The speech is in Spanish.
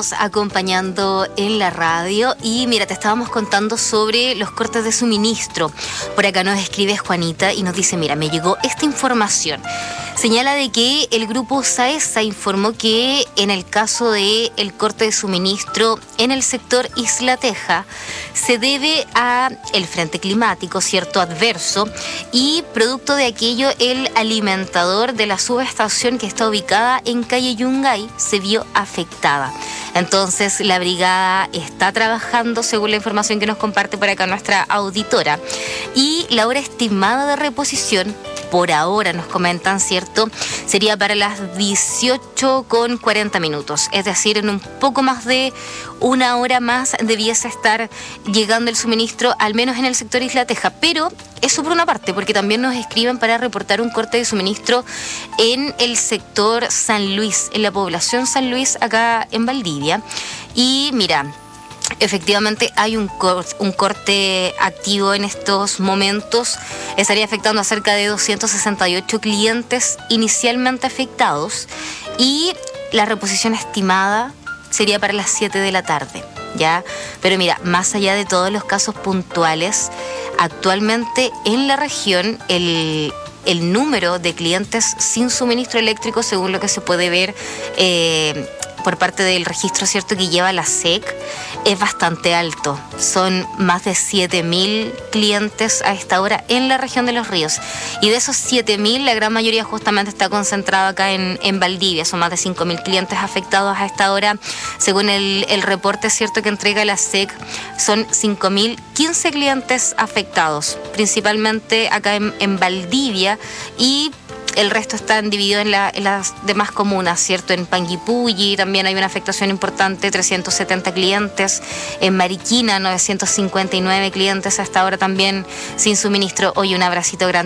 seguimos acompañando en la radio y mira, te estábamos contando sobre los cortes de suministro. Por acá nos escribe Juanita y nos dice, mira, me llegó esta información. Señala de que el grupo SAESA informó que en el caso de el corte de suministro en el sector Isla Teja se debe a el frente climático, cierto, adverso, y producto de aquello el alimentador de la subestación que está ubicada en calle Yungay se vio afectada. Entonces la brigada está trabajando según la información que nos comparte por acá nuestra auditora y la hora estimada de reposición por ahora, nos comentan, ¿cierto?, sería para las 18:40, es decir, en un poco más de una hora más debiese estar llegando el suministro, al menos en el sector Isla Teja, pero eso por una parte, porque también nos escriben para reportar un corte de suministro en el sector San Luis, en la población San Luis, acá en Valdivia, y mira, efectivamente hay un corte activo en estos momentos. Estaría afectando a cerca de 268 clientes inicialmente afectados y la reposición estimada sería para las 7 de la tarde, ¿ya? Pero mira, más allá de todos los casos puntuales, actualmente en la región el número de clientes sin suministro eléctrico, según lo que se puede ver por parte del registro, ¿cierto?, que lleva la SEC, es bastante alto. Son más de 7.000 clientes a esta hora en la región de Los Ríos. Y de esos 7.000, la gran mayoría justamente está concentrada acá en Valdivia. Son más de 5.000 clientes afectados a esta hora. Según el reporte, ¿cierto?, que entrega la SEC, son 5.015 clientes afectados, principalmente acá en Valdivia, y el resto están divididos en las demás comunas, ¿cierto? En Panguipulli también hay una afectación importante, 370 clientes. En Mariquina, 959 clientes hasta ahora también sin suministro. Hoy un abracito grande